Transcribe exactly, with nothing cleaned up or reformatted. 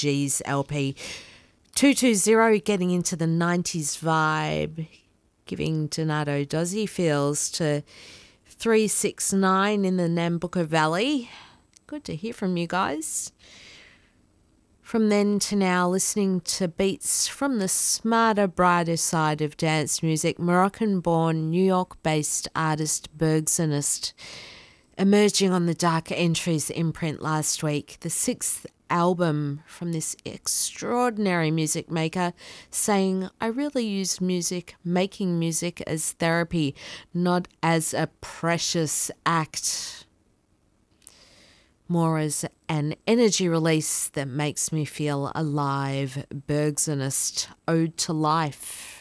G's L P. two two zero getting into the nineties vibe, giving Donato Dozzy feels to three six nine in the Nambucca Valley. Good to hear from you guys. From then to now, listening to beats from the smarter, brighter side of dance music, Moroccan-born, New York-based artist Bergsonist, emerging on the Dark Entries imprint last week, the sixth album from this extraordinary music maker, saying, I really use music, making music as therapy, not as a precious act. More as an energy release that makes me feel alive. Bergsonist, Ode to Life.